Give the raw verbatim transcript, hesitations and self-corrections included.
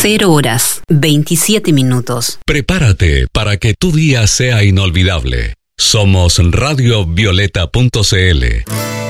cero horas, veintisiete minutos. Prepárate para que tu día sea inolvidable. Somos radio violeta punto c l.